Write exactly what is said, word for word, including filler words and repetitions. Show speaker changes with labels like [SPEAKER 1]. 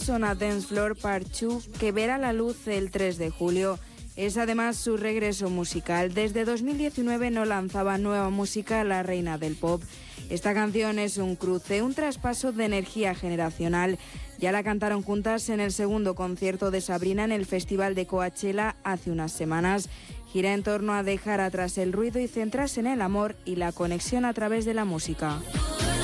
[SPEAKER 1] On a Dance Floor Part dos, que verá la luz el tres de julio. Es además su regreso musical. Desde dos mil diecinueve no lanzaba nueva música la reina del pop. Esta canción es un cruce, un traspaso de energía generacional. Ya la cantaron juntas en el segundo concierto de Sabrina en el Festival de Coachella hace unas semanas. Gira en torno a dejar atrás el ruido y centrarse en el amor y la conexión a través de la música.